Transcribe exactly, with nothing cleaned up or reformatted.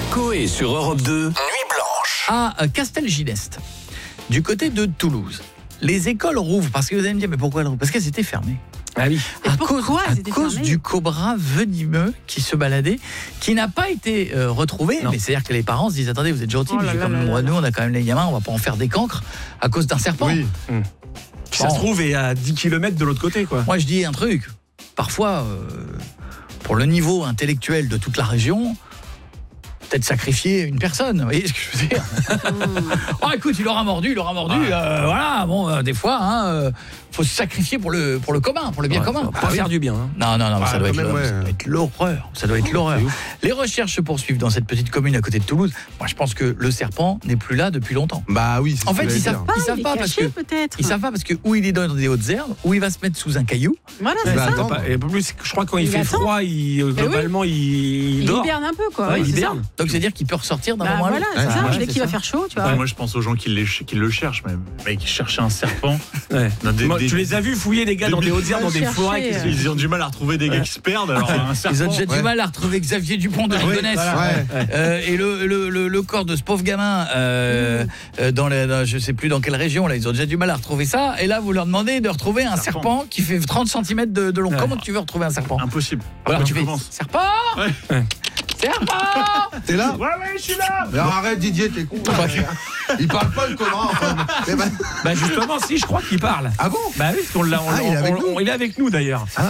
Coé sur Europe deux, Nuit Blanche. À Castelginest, du côté de Toulouse, les écoles rouvrent parce que vous allez me dire mais pourquoi elles rouvrent ? Parce qu'elles étaient fermées. Ah oui. À pourquoi cause, elles à étaient cause fermées du cobra venimeux qui se baladait, qui n'a pas été euh, retrouvé. Non. Mais c'est-à-dire que les parents se disent attendez, vous êtes gentils, Oh mais là j'ai là quand même, là là nous on a quand même les gamins, on va pas en faire des cancres à cause d'un serpent. Oui. Mmh. Ça Bon. se trouve est à dix kilomètres de l'autre côté, quoi. Moi je dis un truc, parfois euh, pour le niveau intellectuel de toute la région, peut-être sacrifier une personne, vous voyez ce que je veux dire. Oh écoute, il aura mordu, il aura mordu, euh, voilà, bon, euh, des fois, hein, euh, faut se sacrifier pour le, pour le commun, pour le bien Ouais, commun. ça va pas Ah oui. faire du bien. Hein. Non, non, non, Ah, ça, doit quand être, même, le- ouais. ça doit être l'horreur. Ça doit être l'horreur. Les recherches se poursuivent dans cette petite commune à côté de Toulouse. Moi, je pense que le serpent n'est plus là depuis longtemps. Bah oui, c'est En ce que fait, j'allais ils savent dire. pas, ils Ah, savent il est pas parce caché, que peut-être. ils savent pas parce que où il est dans des hautes herbes, où il va se mettre sous un caillou. Voilà, Ouais, c'est bah, ça. attends. Pas- Et en plus, je crois que quand il, Il fait attend. froid, il, euh, globalement, il, il Il dort. hiberne un peu, quoi. Ouais, Ouais, il c'est ça. hiberne. Donc, c'est-à-dire qu'il peut ressortir d'un Bah moment à voilà, l'autre. c'est Ouais, ça. ouais, Dès c'est qu'il va ça. faire chaud, tu vois. Ouais, moi je pense aux gens qui, les, qui le cherchent même. Mais qui cherchent un serpent. Ouais. Dans des- Moi, des- tu les as vus fouiller les gars des- dans des hautes herbes, Va dans des chercher, forêts. qui euh. se- Ils ont du mal à retrouver des gars qui se perdent. Alors un serpent. Ils ont déjà Ouais. du mal à retrouver Xavier Dupont de Ligonnès. Ouais. Euh, et le, le, le, le corps de ce pauvre gamin euh, euh, dans, les, dans je sais plus dans quelle région là, ils ont déjà du mal à retrouver ça. Et là vous leur demandez de retrouver un serpent, Serpent. qui fait trente centimètres de, de long. Ouais. Comment tu veux retrouver un serpent? Impossible. Alors Après, tu on fais commence. serpent, Ouais. serpent. T'es là? Ouais, ouais, je suis là. Mais arrête Didier, t'es con. Il parle pas le cobra. Enfin. Mais bah- Bah justement, si, je crois qu'il parle. Ah bon? Bah oui, parce qu'on l'a, on- Ah, il est avec on- nous. on- il est avec nous d'ailleurs.